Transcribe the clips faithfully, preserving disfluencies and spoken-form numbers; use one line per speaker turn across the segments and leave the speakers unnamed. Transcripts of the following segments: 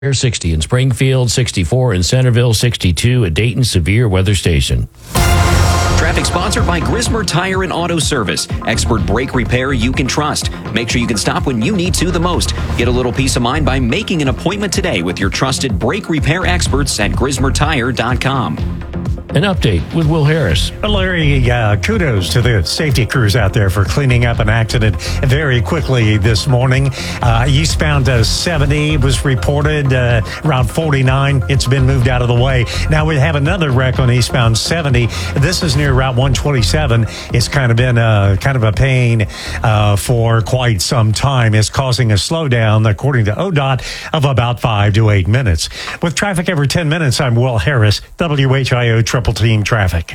sixty in Springfield, sixty-four in Centerville, sixty-two at Dayton Severe Weather Station.
Traffic sponsored by Grismer Tire and Auto Service. Expert brake repair you can trust. Make sure you can stop when you need to the most. Get a little peace of mind by making an appointment today with your trusted brake repair experts at grismer tire dot com.
An update with Will Harris.
Well, Larry, uh, kudos to the safety crews out there for cleaning up an accident very quickly this morning. Uh, eastbound uh, seventy was reported uh, around forty-nine. It's been moved out of the way. Now we have another wreck on eastbound seventy. This is near Route one twenty-seven. It's kind of been a, kind of a pain uh, for quite some time. It's causing a slowdown, according to O D O T, of about five to eight minutes. With traffic every ten minutes, I'm Will Harris, W H I O Triple Team Traffic.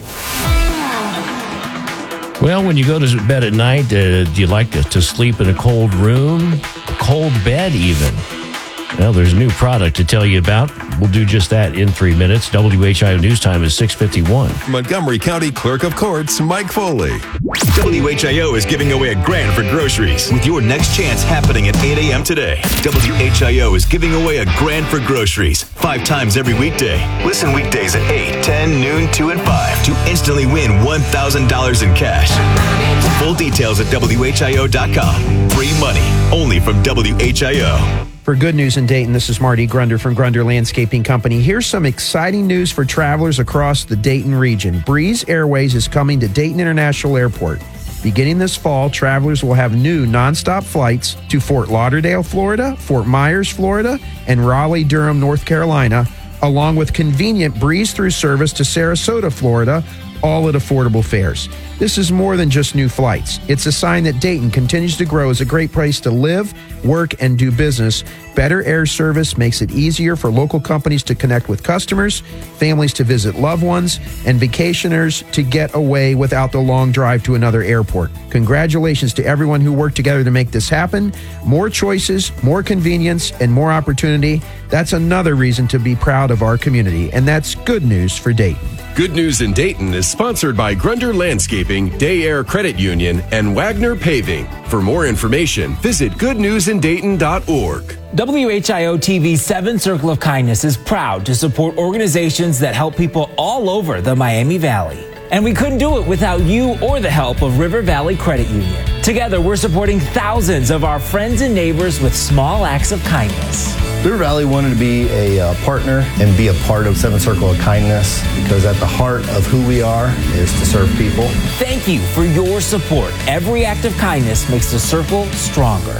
Well, when you go to bed at night, uh, do you like to, to sleep in a cold room? A cold bed, even? Well, there's a new product to tell you about. We'll do just that in three minutes. W H I O News Time is six fifty-one.
Montgomery County Clerk of Courts, Mike Foley. W H I O is giving away a grand for groceries with your next chance happening at eight a.m. today. W H I O is giving away a grand for groceries five times every weekday. Listen weekdays at eight, ten, noon, two, and five to instantly win one thousand dollars in cash. Full details at W H I O dot com. Free money only from W H I O.
For Good News in Dayton, this is Marty Grunder from Grunder Landscaping Company. Here's some exciting news for travelers across the Dayton region. Breeze Airways is coming to Dayton International Airport. Beginning this fall, travelers will have new nonstop flights to Fort Lauderdale, Florida, Fort Myers, Florida, and Raleigh-Durham, North Carolina, along with convenient breeze-through service to Sarasota, Florida, all at affordable fares. This is more than just new flights. It's a sign that Dayton continues to grow as a great place to live, work, and do business. Better air service makes it easier for local companies to connect with customers, families to visit loved ones, and vacationers to get away without the long drive to another airport. Congratulations to everyone who worked together to make this happen. More choices, more convenience, and more opportunity. That's another reason to be proud of our community, and that's good news for Dayton.
Good News in Dayton is sponsored by Grunder Landscaping, Day Air Credit Union, and Wagner Paving. For more information, visit good news in dayton dot org.
W H I O T V's Seventh Circle of Kindness is proud to support organizations that help people all over the Miami Valley. And we couldn't do it without you or the help of River Valley Credit Union. Together, we're supporting thousands of our friends and neighbors with small acts of kindness.
River Valley wanted to be a uh, partner and be a part of Seventh Circle of Kindness because at the heart of who we are is to serve people.
Thank you for your support. Every act of kindness makes the circle stronger.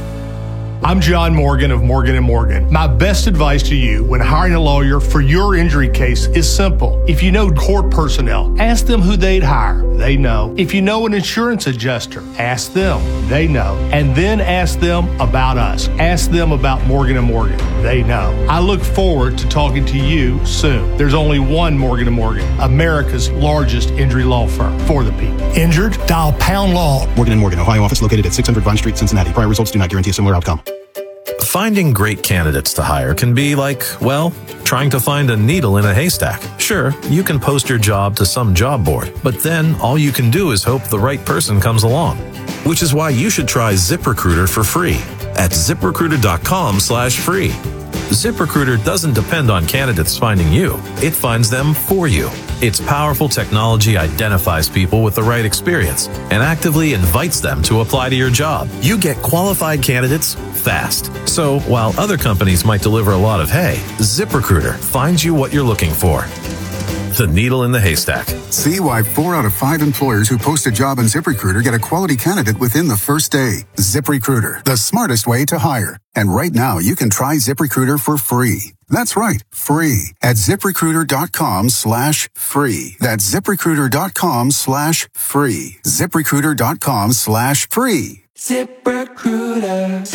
I'm John Morgan of Morgan and Morgan. My best advice to you when hiring a lawyer for your injury case is simple. If you know court personnel, ask them who they'd hire. They know. If you know an insurance adjuster, ask them. They know. And then ask them about us. Ask them about Morgan and Morgan. They know. I look forward to talking to you soon. There's only one Morgan and Morgan, America's largest injury law firm for the people.
Injured? Dial Pound Law.
Morgan and Morgan, Ohio office located at six hundred Vine Street, Cincinnati. Prior results do not guarantee a similar outcome.
Finding great candidates to hire can be like, well, trying to find a needle in a haystack. Sure, you can post your job to some job board, but then all you can do is hope the right person comes along. Which is why you should try ZipRecruiter for free at zip recruiter dot com slash free. ZipRecruiter doesn't depend on candidates finding you. It finds them for you. Its powerful technology identifies people with the right experience and actively invites them to apply to your job. You get qualified candidates fast. So while other companies might deliver a lot of hay, ZipRecruiter finds you what you're looking for. The needle in the haystack.
See why four out of five employers who post a job on ZipRecruiter get a quality candidate within the first day. ZipRecruiter, the smartest way to hire. And right now, you can try ZipRecruiter for free. That's right, free at zip recruiter dot com slash free. That's zip recruiter dot com slash free. zip recruiter dot com slash free.
ZipRecruiter.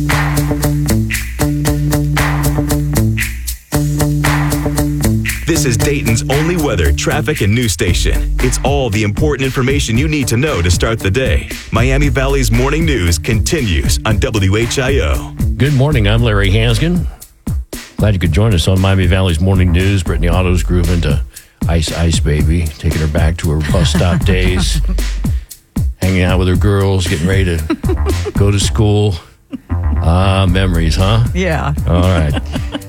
This is Dayton's only weather, traffic, and news station. It's all the important information you need to know to start the day. Miami Valley's morning news continues on W H I O.
Good morning. I'm Larry Hansgen. Glad you could join us on Miami Valley's morning news. Brittany Otto's grooving to Ice Ice Baby, taking her back to her bus stop days, hanging out with her girls, getting ready to go to school. Ah, memories, huh?
Yeah.
All right.